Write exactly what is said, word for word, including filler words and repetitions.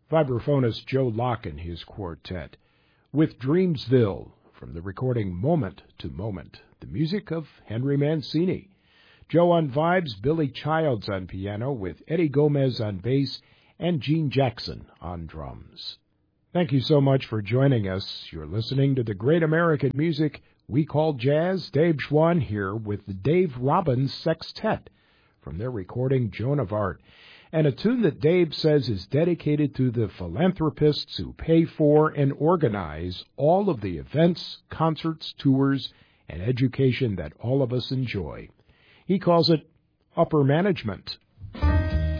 vibraphonist Joe Locke and his quartet, with Dreamsville from the recording Moment to Moment, the music of Henry Mancini. Joe on vibes, Billy Childs on piano, with Eddie Gomez on bass, and Gene Jackson on drums. Thank you so much for joining us. You're listening to the great American music we call jazz. Dave Schwann here with the Dave Robbins Sextet from their recording Joan of Arc, and a tune that Dave says is dedicated to the philanthropists who pay for and organize all of the events, concerts, tours, and education that all of us enjoy. He calls it upper management.